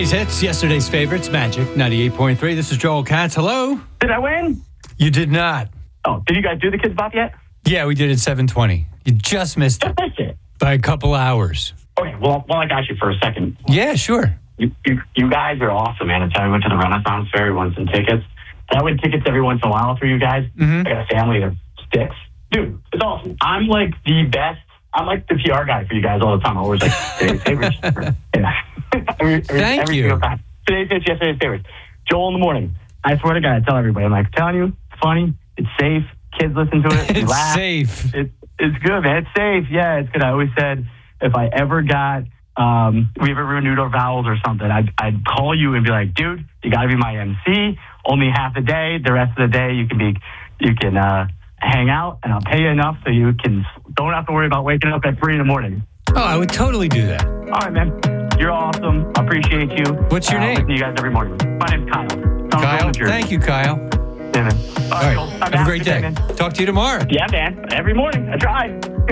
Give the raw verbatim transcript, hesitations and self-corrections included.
Today's hits, yesterday's favorites, Magic ninety-eight point three. This is Joel Katz. Hello. Did I win? You did not. Oh, did you guys do the Kids Bop yet? Yeah, we did it seven twenty. You just missed it Just missed it. by a couple hours. Okay, well, well, I got you for a second. Yeah, sure. You, you, you guys are awesome, man. Until I went to the Renaissance Fair, we won some tickets. And I win tickets every once in a while for you guys. Mhm. I got a family that sticks. Dude, it's awesome. I'm like the best. I'm like the P R guy for you guys all the time. I'm always like, today's favorites. Yeah. every, every, Thank every you. single time. Today's hits, yesterday's favorites. Joel in the morning. I swear to God, I tell everybody, I'm like, telling you, it's funny, it's safe, kids listen to it, we It's laugh. safe. It, it's good, man. It's safe. Yeah, it's good. I always said if I ever got, um, we ever renewed our vowels or something, I'd, I'd call you and be like, dude, you got to be my M C. Only half the day. The rest of the day, you can be, you can uh, hang out, and I'll pay you enough so you can don't have to worry about waking up at three in the morning. Oh, I would totally do that. All right, man. You're awesome. I appreciate you. What's your uh, name? Listen to you guys every morning. My name's Kyle. I'm Kyle, from Jersey. thank you, Kyle. Yeah, man. All right, Joel, have a great day. man. Talk to you tomorrow. Yeah, man. Every morning. I try.